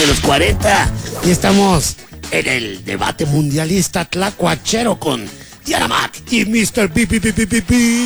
de los 40 y estamos en el debate mundialista tlacuachero con Diana Mac y Mr. B.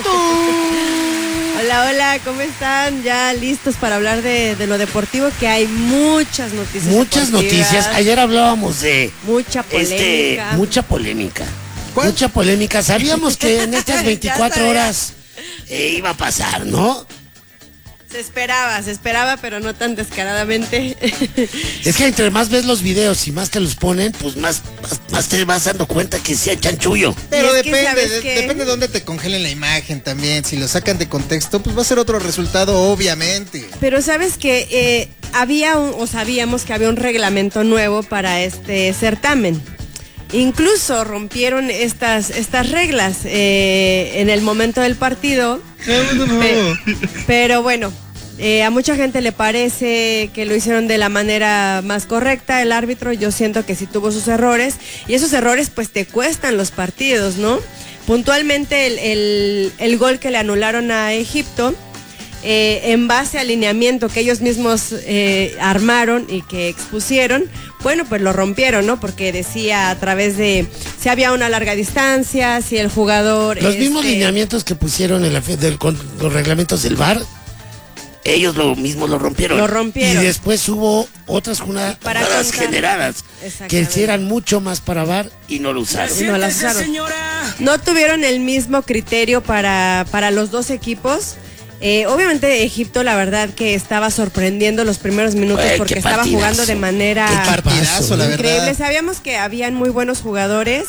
Hola, hola, ¿cómo están? Ya listos para hablar de lo deportivo, que hay muchas noticias. Muchas noticias. Ayer hablábamos de mucha polémica. Mucha polémica. ¿Cuál? Mucha polémica. Sabíamos que en estas 24 horas iba a pasar, ¿no? Se esperaba, pero no tan descaradamente. Es que entre más ves los videos y más te los ponen, pues más te vas dando cuenta que sí hay chanchullo. Pero Y es que, depende ¿sabes qué? de dónde te congelen la imagen también. Si lo sacan de contexto, pues va a ser otro resultado, obviamente. Pero sabes que sabíamos que había un reglamento nuevo para este certamen. Incluso rompieron estas reglas en el momento del partido. Pero bueno, a mucha gente le parece que lo hicieron de la manera más correcta. El árbitro, yo siento que sí tuvo sus errores, y esos errores pues te cuestan los partidos, ¿no? Puntualmente el gol que le anularon a Egipto, en base al lineamiento que ellos mismos armaron y que expusieron, bueno, pues lo rompieron, ¿no? Porque decía a través de si había una larga distancia, si el jugador... Los mismos lineamientos que pusieron con los reglamentos del VAR, ellos lo mismo lo rompieron. Lo rompieron. Y después hubo otras jugadas generadas que sí eran mucho más para VAR y no lo usaron. No las usaron. No tuvieron el mismo criterio para los dos equipos. Obviamente Egipto, la verdad que estaba sorprendiendo los primeros minutos porque estaba jugando de manera Qué partidazo, la increíble. verdad. Sabíamos que habían muy buenos jugadores,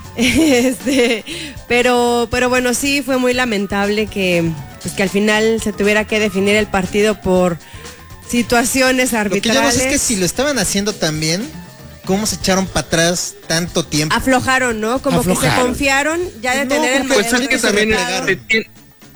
pero bueno, sí fue muy lamentable que al final se tuviera que definir el partido por situaciones Lo que arbitrales. yo no sé es que si lo estaban haciendo tan bien, ¿cómo se echaron para atrás tanto tiempo? Aflojaron, ¿no? Como que se confiaron ya de tener el Pues manejo es que de también resultado.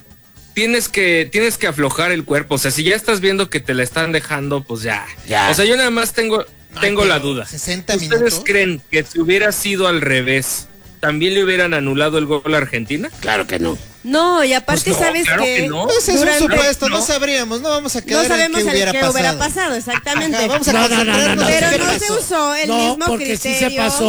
tienes que aflojar el cuerpo. O sea, si ya estás viendo que te la están dejando, pues ya. Ya. O sea, yo nada más tengo la duda. 60 ¿Ustedes minutos. creen que si hubiera sido al revés, también le hubieran anulado el gol a Argentina? Claro que no. No, y aparte Pues no, sabes claro que no. Pues es un durante- supuesto, no no. sabríamos, no vamos a quedar no sabemos en qué hubiera qué pasado. hubiera pasado, exactamente. Ajá, vamos a No, concentrarnos Pero en qué no pasó. se usó el mismo porque criterio.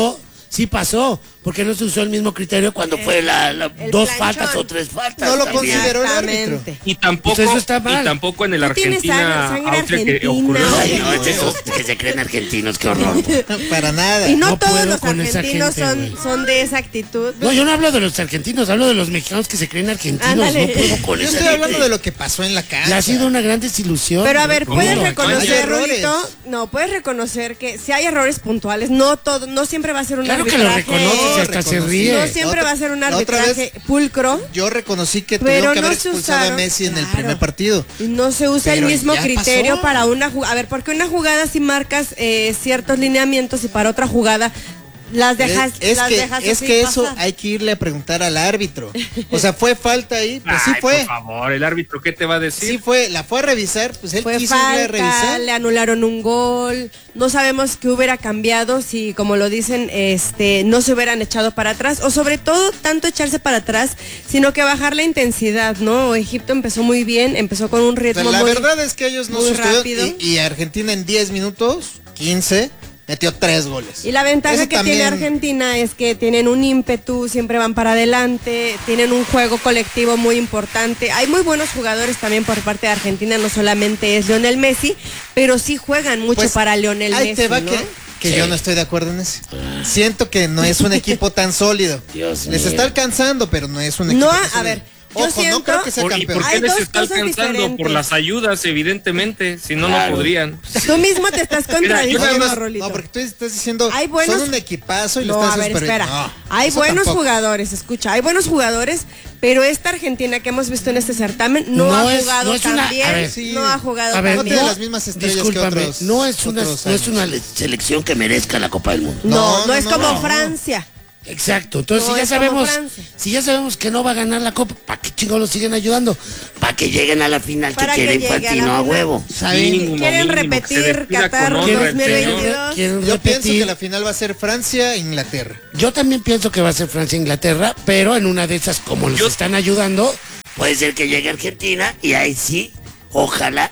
sí pasó, porque no se usó el mismo criterio cuando fue el dos planchón. faltas o tres faltas. No lo también. consideró el árbitro. Exactamente. Y tampoco, Pues eso está mal. y tampoco en el Tú tienes Argentina sangre Austria que argentina. ocurrió. Ay, no, es esos que se creen argentinos, qué horror. Para nada. Y no, No todos puedo los con esa argentinos gente, son de esa actitud. No, yo no hablo de los argentinos, hablo de los mexicanos que se creen argentinos. Ándale. No puedo con Yo esa estoy hablando gente. de lo que pasó en la cancha. Y ha sido una gran desilusión. Pero a ver, ¿Cómo? puedes No, reconocer, no hay Rulito, errores. no, puedes reconocer que si hay errores puntuales, no siempre va a ser un Claro que lo arbitraje. reconoces y hasta se ríe. No siempre va a ser un La otra arbitraje vez- pulcro. Yo reconocí que Pero tuvieron que no haber se expulsado usaron, a Messi en el claro. primer partido. Y no se usa el Pero mismo ya criterio pasó. para una jugada. A ver, porque una jugada sí marcas ciertos lineamientos y para otra jugada las dejas es así que eso pasar. hay que irle a preguntar al árbitro. O sea, fue falta ahí, pues sí Ay, fue. por favor, el árbitro, ¿qué te va a decir? Sí fue, la fue a revisar, pues él Fue quiso irle a falta, revisar. le anularon un gol. No sabemos qué hubiera cambiado si, como lo dicen, no se hubieran echado para atrás. O sobre todo, tanto echarse para atrás, sino que bajar la intensidad, ¿no? Egipto empezó muy bien, empezó con un ritmo La muy... verdad es que ellos no muy sostuvieron rápido. y Argentina en 10 minutos, 15, metió 3 goles. Y la ventaja Eso que también- tiene Argentina es que tienen un ímpetu, siempre van para adelante, tienen un juego colectivo muy importante. Hay muy buenos jugadores también por parte de Argentina, no solamente es Lionel Messi, pero sí juegan mucho Pues, para Lionel ahí Messi, te va ¿no? que Sí. yo no estoy de acuerdo en eso. Siento que no es un equipo tan sólido. Dios Les mío. está alcanzando, pero no es un equipo No, tan a sólido. ver, yo Ojo, siento- no creo que sea ¿Y campeón. por qué Hay les dos está cosas alcanzando? diferentes. Por las ayudas, evidentemente. Si no, Claro. no podrían. Tú mismo te estás Mira, yo contradiciendo, nada más- Rolito. No, porque tú estás diciendo, Hay buenos- son un equipazo y lo No, estás a ver, super- espera. No, hay eso buenos tampoco. jugadores, escucha, hay buenos jugadores, pero esta Argentina que hemos visto en este certamen no ha jugado tan bien, a ver, sí. no ha jugado A ver, tan no tiene bien. las mismas estrellas que discúlpame, otros- no es otros una años. selección que merezca la Copa del Mundo. No, no es no, como no. Francia. Exacto, entonces No, si ya es como sabemos, Francia. si ya sabemos que no va a ganar la Copa, ¿para qué chingos lo siguen ayudando? Para que lleguen a la final Para que que quiere llegue a la Infantino a final. huevo. Mínimo, Quieren mínimo, repetir que se despida Qatar con honra el 2022. señor. Quieren Yo pienso repetir. que la final va a ser Francia e Inglaterra. Yo también pienso que va a ser Francia e Inglaterra, pero en una de esas, como los Yo- están ayudando, puede ser que llegue Argentina y ahí sí, ojalá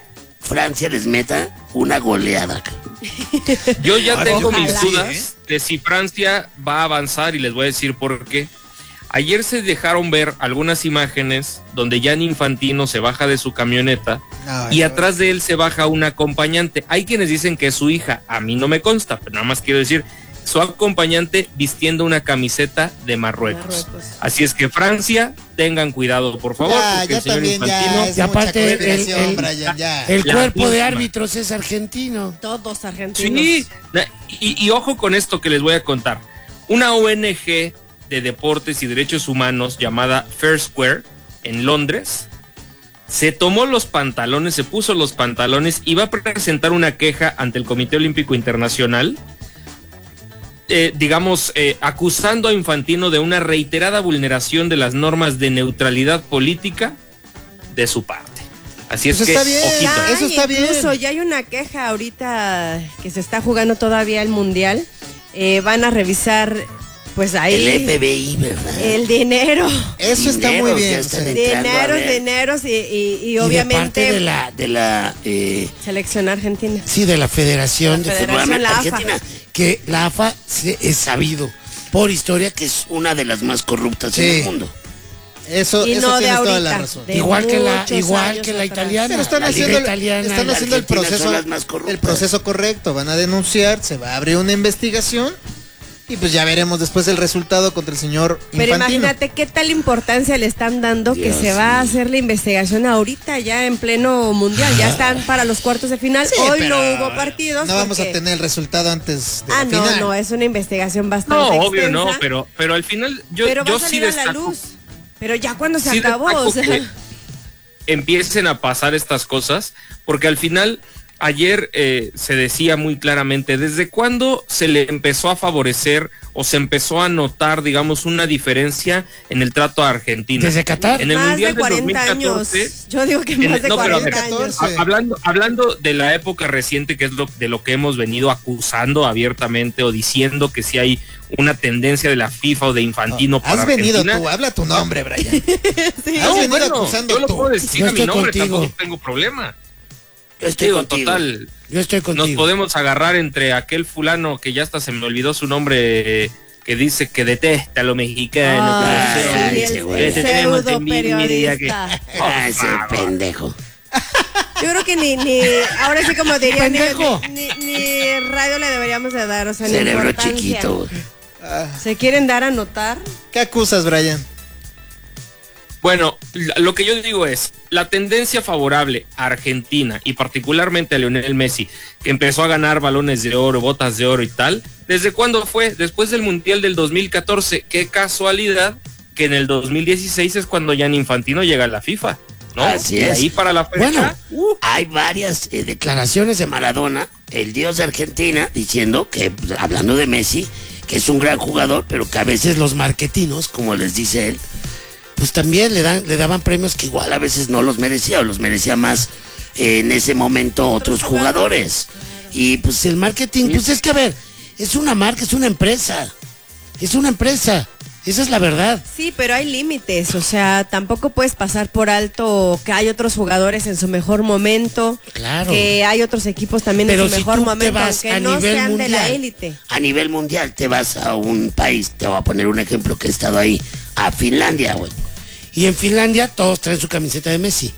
Francia les meta una goleada. Yo ya tengo mis Ojalá. dudas de si Francia va a avanzar y les voy a decir por qué. Ayer se dejaron ver algunas imágenes donde Gianni Infantino se baja de su camioneta y atrás de él se baja un acompañante. Hay quienes dicen que es su hija, a mí no me consta, pero nada más quiero decir, su acompañante vistiendo una camiseta de Marruecos. Así es que Francia, tengan cuidado, por favor, porque Ya el señor también Infantino... ya es Y aparte, mucha coordinación, el- Brian, ya. El La cuerpo de misma. árbitros es argentino. Todos argentinos. Sí, y ojo con esto que les voy a contar. Una ONG de deportes y derechos humanos llamada Fair Square en Londres se tomó los pantalones, se puso los pantalones y va a presentar una queja ante el Comité Olímpico Internacional, acusando a Infantino de una reiterada vulneración de las normas de neutralidad política de su parte. Así es Pues que, está bien. ojito. Ay, Eso está bien. Incluso ya hay una queja ahorita que se está jugando todavía el Mundial. Van a revisar, pues ahí, El FBI, ¿verdad? el dinero. Eso está muy Dineros, bien. ya o están sea, entrando a ver. Dineros y Y obviamente de parte de la selección argentina. sí, de la Federación La de Federación, Fútbol la AFA. Argentina, que la AFA es sabido por historia que es una de las más corruptas en Sí. el mundo. Eso Y no de tienes toda la ahorita, razón. de Igual que la muchos años la atrás. italiana. Pero están la haciendo, liga italiana, están la haciendo el argentina proceso, son las más corruptas. el proceso correcto. Van a denunciar, se va a abrir una investigación y pues ya veremos después el resultado contra el señor Pero Infantino. imagínate qué tal importancia le están dando que Dios se va a mío. hacer la investigación ahorita ya en pleno mundial. Ya están para los cuartos de final. Sí, Hoy pero no hubo partidos. No vamos a porque- tener el resultado antes de Ah, la no, final. no, es una investigación bastante No, obvio extensa, no, pero al final yo pero va a sí salir a la destaco. luz. Pero ya cuando se Sí acabó, destaco o sea, que empiecen a pasar estas cosas, porque al final ayer se decía muy claramente desde cuándo se le empezó a favorecer o se empezó a notar, digamos, una diferencia en el trato a Argentina. Desde Qatar. En el más Mundial de del 40 2014, años. Yo digo que en más de no, pero a 40 ver, años. 14. Hablando de la época reciente, que es de lo que hemos venido acusando abiertamente o diciendo que si hay una tendencia de la FIFA o de Infantino para Has venido Argentina. tú, habla tu nombre, Brian. Sí. Has No, venido bueno, acusando yo lo tú. puedo decir Yo a mi estoy nombre, contigo. tampoco tengo problema. Yo estoy Digo, contigo. total, Yo estoy nos contigo. podemos agarrar entre aquel fulano que ya hasta se me olvidó su nombre, que dice que detesta a lo mexicano. Ah, Ay, sí, ay, el ese güey. Te tenemos pseudo envidia que- periodista. Ah, ese Por favor. pendejo. Yo creo que ni ahora sí como diría, Pendejo. ni radio le deberíamos de dar, o sea, ni Cerebro importancia. chiquito. ¿Se quieren dar a notar? ¿Qué acusas, Brian? Bueno, lo que yo digo es, la tendencia favorable a Argentina y particularmente a Lionel Messi, que empezó a ganar balones de oro, botas de oro y tal, ¿desde cuándo fue? Después del Mundial del 2014. Qué casualidad que en el 2016 es cuando Gianni Infantino llega a la FIFA, ¿no? Así Y es. ahí para la fecha, Bueno, hay varias declaraciones de Maradona, el dios de Argentina, diciendo que, pues, hablando de Messi, que es un gran jugador, pero que a veces los marketinos, como les dice él, pues también le daban premios que igual a veces no los merecía, o los merecía más en ese momento otros jugadores. Y pues el marketing, pues es que a ver, es una marca, es una empresa. Es una empresa. Esa es la verdad. Sí, pero hay límites, o sea, tampoco puedes pasar por alto que hay otros jugadores en su mejor momento, Claro. que hay otros equipos también Pero en su si mejor tú te momento, vas aunque a no nivel sean de la mundial, élite. a nivel mundial, te vas a un país, te voy a poner un ejemplo que he estado ahí, a Finlandia, güey. Y en Finlandia todos traen su camiseta de Messi.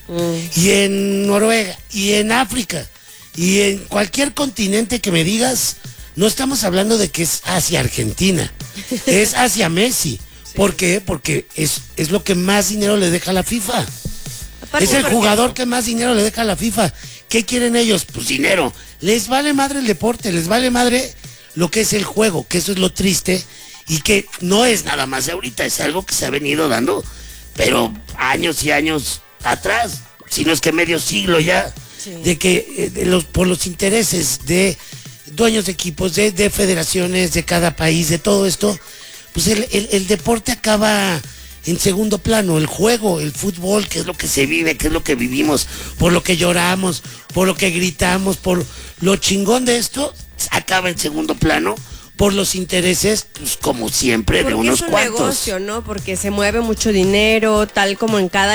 Y en Noruega, y en África, y en cualquier continente que me digas, no estamos hablando de que es hacia Argentina, es hacia Messi. ¿Por qué? Porque es lo que más dinero le deja a la FIFA. Aparte Es el porque- jugador que más dinero le deja a la FIFA. ¿Qué quieren ellos? Pues dinero. Les vale madre el deporte, les vale madre lo que es el juego, que eso es lo triste y que no es nada más de ahorita, es algo que se ha venido dando, pero años y años atrás, si no es que medio siglo ya, de que por los intereses de dueños de equipos, de federaciones, de cada país, de todo esto, pues el deporte acaba en segundo plano, el juego, el fútbol, que es lo que se vive, que es lo que vivimos, por lo que lloramos, por lo que gritamos, por lo chingón de esto, acaba en segundo plano por los intereses, pues como siempre, de Porque unos es un cuantos. negocio, ¿no? Porque se mueve mucho dinero, tal como en cada